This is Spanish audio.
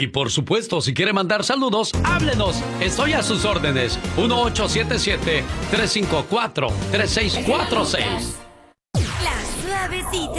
Y por supuesto, si quiere mandar saludos, háblenos. Estoy a sus órdenes. 1877-354-3646. La suavecita